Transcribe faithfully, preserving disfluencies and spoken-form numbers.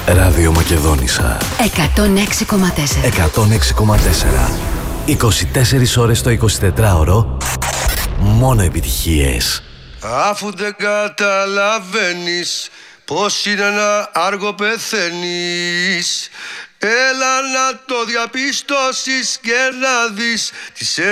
Ράδιο Μακεδόνισσα εκατόν έξι κόμμα τέσσερα. εκατόν έξι κόμμα τέσσερα. είκοσι τέσσερις ώρες το εικοσιτετράωρο. Μόνο επιτυχίες. Αφού δεν καταλαβαίνεις πως είναι να άργο πεθαίνεις, έλα να το διαπιστώσεις και να δεις τις